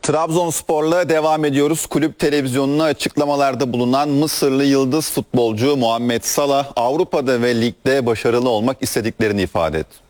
Trabzonspor'la devam ediyoruz. Kulüp televizyonuna açıklamalarda bulunan Mısırlı yıldız futbolcu Muhammed Salah Avrupa'da ve ligde başarılı olmak istediklerini ifade etti.